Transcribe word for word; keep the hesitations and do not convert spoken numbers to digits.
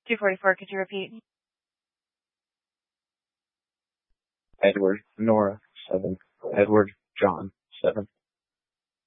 two forty-four, could you repeat? Edward, Nora, seven. Edward, John.